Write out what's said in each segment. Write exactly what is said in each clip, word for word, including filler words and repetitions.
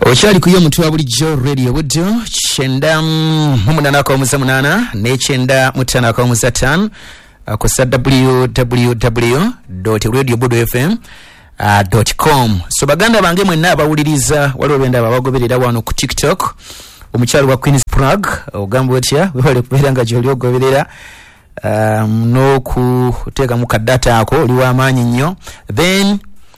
Okyali kuyo mutwe wa bulijjo radio budjo chenda mumunana kwa muza munana ne chenda mutana kwa muza tan kusa w w w dot radio buddo f m dot com. So baganda bange mwenna abawuliriza waliwo benda abagoberera wano ku TikTok omukyalo wa Queen's Plug ogamba otya webale kubeera nga gy'oli ogoberera um, no kuteeka mu kadata ako oli w'amaanyi nnyo. Then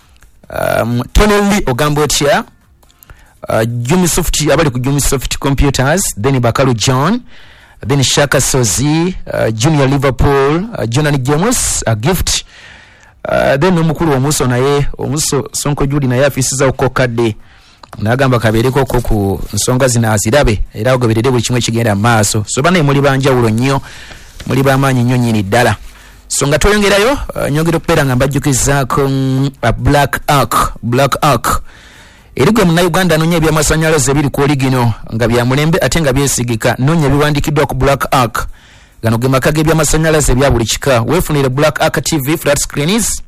um, Tonelli ogamba otya Uh, Jumisoft abali ku Jumisoft Computers, then Bakalu John, then Shaka Sozi, uh, Junior Liverpool, uh, Jonani James, a gift, uh, then omukulu omuso naye omuso Sonko Judi naye afisiza okokadde nagamba kabereko ko ku nsonga zina azirabe era ogoberere buli kimwe kigenda maaso. So bana muli banjawulo nnyo, muli bamanyi nnyo nyini ddala. So nga toyongerayo uh, nyongera okupera nga mbajjukizaako uh, Black Ark, Black Ark erigwe mu Uganda nonye bya masanyalaze biri ku oligino nga bya mulembe ate nga byesigika nonye biwandikiddwa ku Black Ark gano ge makage bya masanyalaze bya buli kika. Wefunire Black Ark T V flat screens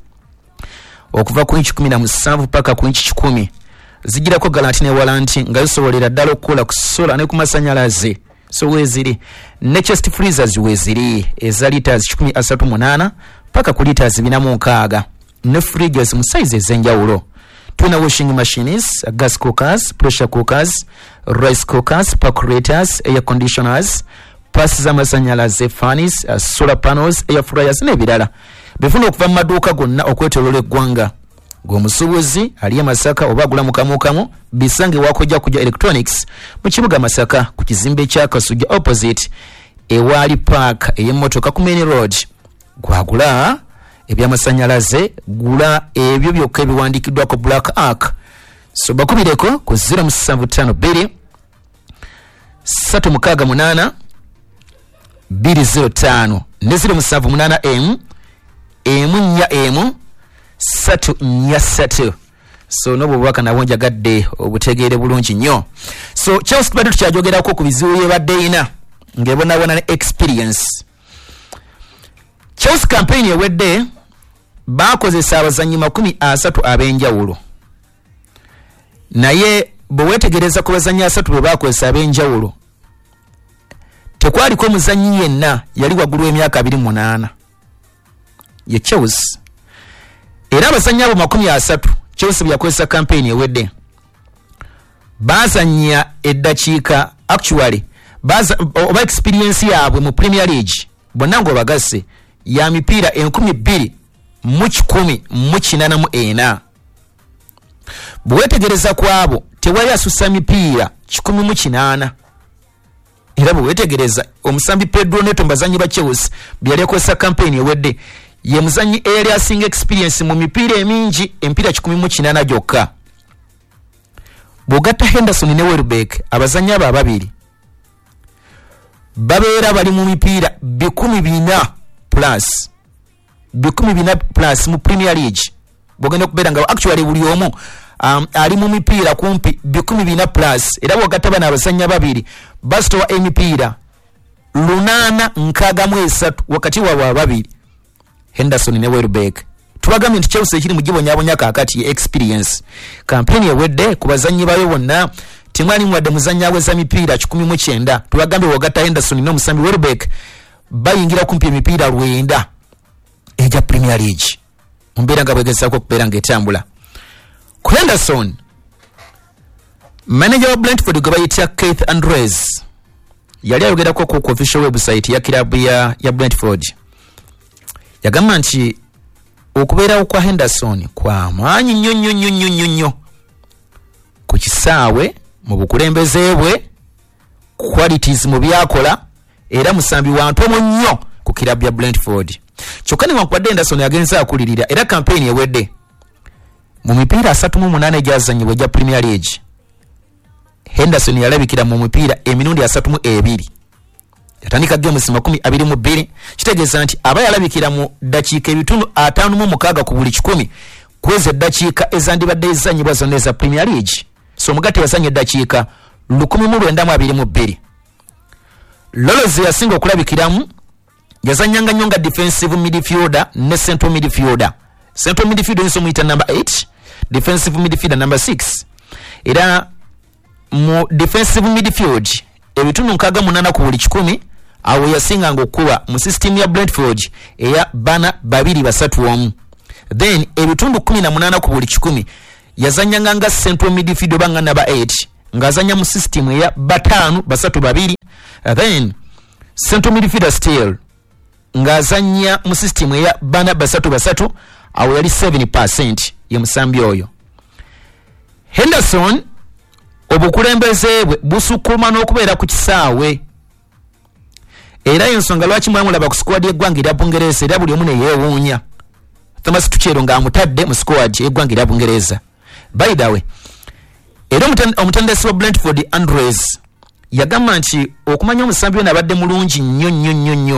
okuva ku inchi kumi na musanvu paka ku inchi kikumi zigira ko garanti ne warranty nga yosobolera ddala okukola ku solar ne ku masanyalaze. So weziri ne chest freezers weziri eza liters kikumi asatu munana paka ku liters bina mu nkaaga ne fridges mu size ezenjawulo. Tuna washing machines, gas cookers, pressure cookers, rice cookers, percolators, air conditioners, passes za masanyalaze, furnace, uh, solar panels, air fryers n'ebirala. Bifuna okuva mu maduuka gonna okwetooloola eggwanga. G'omusuubuzi ali e Masaka oba agula mu kamukamu bisange wakojja kujja electronics mu kibuga Masaka ku kizimbe kya Kasujja opposite ewaali park ey'emmotoka ku Main Road. Gwagula ebyamasanyalaze gula ebyo byokka ebiwandikiddwa ku Black Ark. So bakubireko ku zero seven five two three six munana two zero five ne zero seven eight m emu nnya emu satu nnya satu. So nobo bwaka nabonja gadde obutegeere bulungi nnyo. So Chelsea bado tukyajogerako ku bizibu byebadde ina ngebona bona ne experience. Chelsea campaign ewedde bakozesa abazanyi makumi asatu ab'enjawulo naye bwe wetegereza ku bazanyi asatu bwe bakozesa ab'enjawulo tekwaliko muzanyi yenna yali waggulu w'emyaka abiri mu munaana ye Chelsea. Era abazanyi abo makumi asatu Chelsea bwe yakozesa campaign ewedde bazanya eddakiika actually baza oba experience yaabwe mu Premier League bonna ng'obagasse ya mipiira enkumi bbiri mu kikumi mu kinaana mu ena. Bwetegereza kwabo tewali asusa mipiira kikumi mu kinaana. Era bwetegereza omusambi Pedro Neto mbazanyi ba Chelsea byali akozesa campaign ewedde ye muzanyi eyali asinga experience mu mipiira emingi empiira kikumi mu kinaana gyokka. Bw'ogatta Henderson ne Welbeck abazanyi abo ababiri babeera bali mu mipiira bikumi bina plus bikumi bina plus mu Premier League. Bogenda kubeera nga actually buli omu um, ali mu mipiira kumpi bikumi bina plus. Era bw'ogatta bana abasanya babiri basitowa emipiira lunaana nkaaga mu esatu wakati waabwe ababiri Henderson ne Welbeck. Tubagambye nti Chelsea ekiri mu gibonyabonya kaakati ye experience. Kampeni ewedde ku bazanyi bayo bonna timwali mwadde muzanyi aweza mipiira kikumi mu kyenda. Tubagambye bw'ogatta Henderson n'omusambi Welbeck bayingira kumpi emipiira lwenda eja Premier League. Mbeera nga bwegezaako okubeera ng'etambula. Ku Henderson manager wa Brentford gwe bayitya Keith Andrews yali ayogerako ku official website ya kilabu ya, ya Brentford. Yagamba nti okubeerawo kwa Henderson kwa maanyi nnyo nnyo nnyo nnyo nnyo ku kisaawe mu bukulembeze bwe qualities mu byakola era musambi wa ntomo nnyo ku kilabu ya Brentford. Kyokka newankubadde Henderson yagenza akulirira era campaign ewedde mu mipiira asatu mu munaana egyazanyibwa egya Premier League Henderson yalabikira mu mipiira emirundi asatu mu ebiri. Yatandika games makumi abiri mu bbiri. Kitegeeza nti aba yalabikira mu ddakiika ebitundu ataano mu mukaaga ku buli kikumi kweza eddakiika ezandibadde ezanyibwa zonna eza Premier League. So omugatte yazanya eddakiika lukumi mu lwenda mu abiri mu bbiri. Lolozi yasinga okulabikiramu yazanyanga nnyo nga defensive midfielder ne central midfielder. Central midfielder nso muyita number eight, defensive midfielder number six. Era mu defensive midfield ebitundu nkaga munana ku buli kikumi awo yasinganga okuba mu system ya Brentford eya bana babiri basatu omu. Then ebitundu kumi na munana ku buli kikumi yazanyanga nga central midfield obanga naba eight ngazanya mu system eya batano basatu babiri. Then central midfielder still ngazanya mu system eya bana basatu basatu awo yali seven percent ye musambi oyo. Henderson obukulembeze bwe busukuma n'okubeera ku kisaawe era ensonga lwaki mwamulaba ku squad y'eggwanga erya Bungereza era buli omu ne yeewuunya Thomas Tuchel nga amutadde mu squad y'eggwanga erya Bungereza. By the way, era omutendesi wa Brentford Andrews yagamba nti okumanya omusambi we nabadde mulungi nnyo nnyo nnyo nnyo